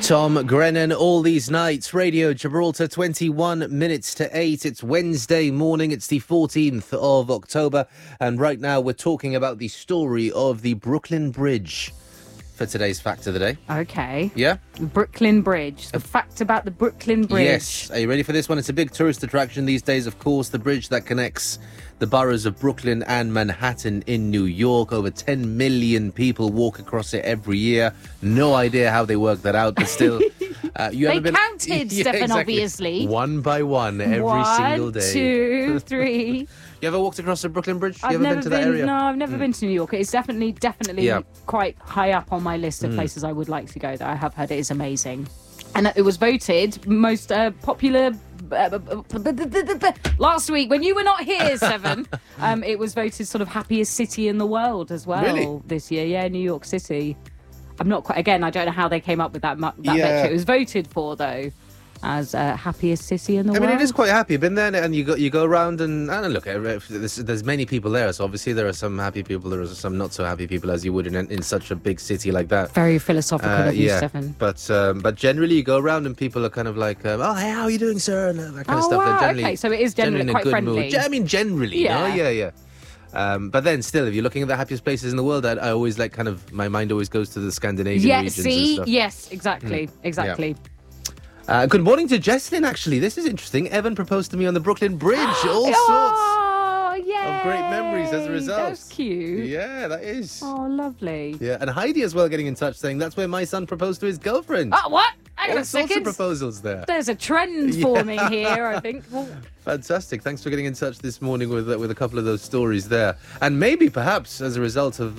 Tom Grennan, All These Nights, Radio Gibraltar, 21 minutes to 8. It's Wednesday morning, it's the 14th of October, and right now we're talking about the story of the Brooklyn Bridge for today's Fact of the Day. Okay. Yeah? Brooklyn Bridge. The fact about the Brooklyn Bridge. Yes. Are you ready for this one? It's a big tourist attraction these days, of course. The bridge that connects the boroughs of Brooklyn and Manhattan in New York. Over 10 million people walk across it every year. No idea how they work that out, but still. They counted, Stefan, exactly. Obviously. One by one, every single day. 1, 2, 3. You ever walked across the Brooklyn Bridge? I've never never been to that area? No, I've never been to New York. It's definitely quite high up on my list of places I would like to go, that I have heard it is amazing. And it was voted most popular last week when you were not here, Seven. It was voted sort of happiest city in the world as well this year. Yeah, New York City. I'm not quite. Again, I don't know how they came up with that metric. It was voted for though as happiest city in the world. I mean, it is quite happy. Been there, and you go around and look. There's many people there, so obviously there are some happy people. There are some not so happy people, as you would in such a big city like that. Very philosophical of you, Stefan. But generally, you go around and people are kind of like, "Oh, hey, how are you doing, sir?" and that kind of stuff. Wow, okay, so it is generally quite friendly. Mood. I mean, generally, yeah. But then still, if you're looking at the happiest places in the world, I always like my mind always goes to the Scandinavian regions and stuff. Yes, exactly. Yeah. Good morning to Jesslyn, actually. This is interesting. Evan proposed to me on the Brooklyn Bridge. All sorts of great memories as a result. That's cute. Yeah, that is. Oh, lovely. Yeah, and Heidi as well getting in touch saying that's where my son proposed to his girlfriend. Oh, what? Hang on All a sorts second. of proposals there. There's a trend forming here, I think. Well, fantastic. Thanks for getting in touch this morning with a couple of those stories there. And maybe, perhaps, as a result of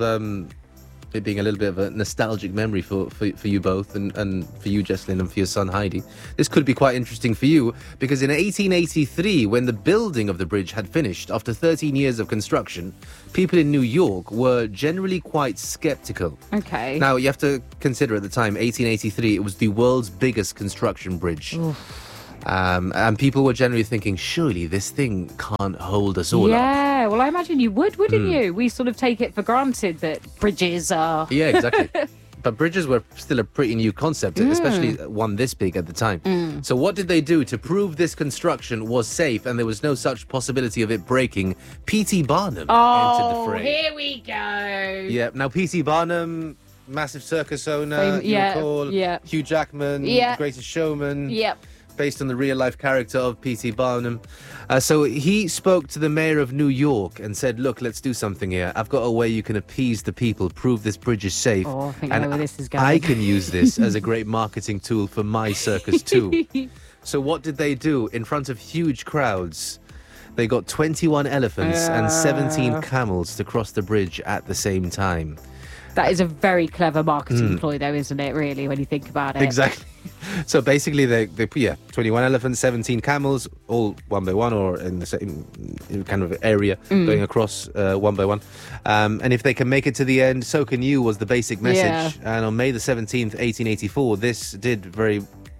it being a little bit of a nostalgic memory for you both and for you, Jesslyn, and for your son, Heidi, this could be quite interesting for you, because in 1883, when the building of the bridge had finished, after 13 years of construction, people in New York were generally quite skeptical. Okay. Now, you have to consider at the time, 1883, it was the world's biggest construction bridge. Oof. And people were generally thinking, surely this thing can't hold us all up. Yeah, well, I imagine you would, wouldn't you? We sort of take it for granted that bridges are... Yeah, exactly. But bridges were still a pretty new concept, especially one this big at the time. So what did they do to prove this construction was safe and there was no such possibility of it breaking? P.T. Barnum entered the fray. Oh, here we go. Yeah, now P.T. Barnum, massive circus owner, Hugh Jackman, The Greatest Showman. Yep. Based on the real-life character of P.T. Barnum. So he spoke to the mayor of New York and said, look, let's do something here. I've got a way you can appease the people, prove this bridge is safe. Oh, I think I know where this is going. I can use this as a great marketing tool for my circus too. So what did they do? In front of huge crowds, they got 21 elephants and 17 camels to cross the bridge at the same time. That is a very clever marketing ploy, though, isn't it, really, when you think about it? Exactly. So basically, they 21 elephants, 17 camels, all one by one or in the same kind of area, going across one by one. And if they can make it to the end, so can you, was the basic message. Yeah. And on May the 17th, 1884, this did very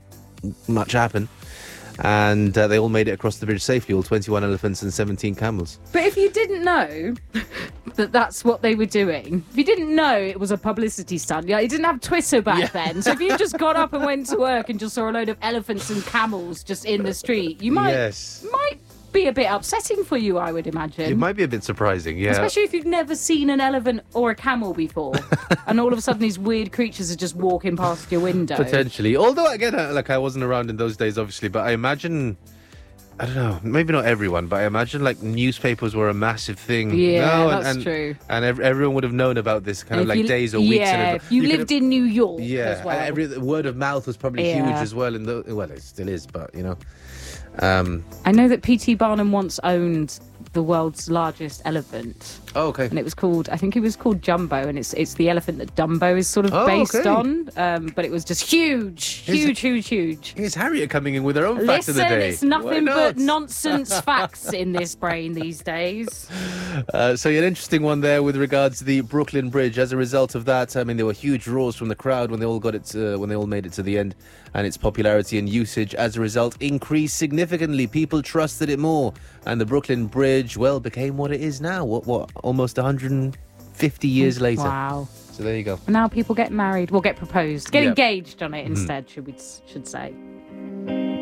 much happen. And they all made it across the bridge safely, all 21 elephants and 17 camels. But if you didn't know that that's what they were doing, if you didn't know it was a publicity stunt, you didn't have Twitter back then, so if you just got up and went to work and just saw a load of elephants and camels just in the street, you might be a bit upsetting for you, I would imagine. It might be a bit surprising, yeah. Especially if you've never seen an elephant or a camel before, and all of a sudden these weird creatures are just walking past your window. Potentially. Although, again, I wasn't around in those days, obviously, but I imagine... I don't know, maybe not everyone, but I imagine newspapers were a massive thing. Yeah, that's true. And everyone would have known about this kind of days or weeks. Yeah, if you lived in New York as well. And word of mouth was probably huge as well. Well, it still is, but, I know that P.T. Barnum once owned the world's largest elephant. Oh, okay. And I think it was called Jumbo, and it's the elephant that Dumbo is sort of based on. But it was just huge. Here's Harriet coming in with her own facts of the day. It's nothing but nonsense facts in this brain these days. So an interesting one there with regards to the Brooklyn Bridge. As a result of that, I mean, there were huge roars from the crowd when they all got it, when they all made it to the end, and its popularity and usage as a result increased significantly. People trusted it more, and the Brooklyn Bridge, well, became what it is now. What almost 150 years later. Wow. So there you go. And now people get married, get proposed, get Yep. engaged on it instead, should say.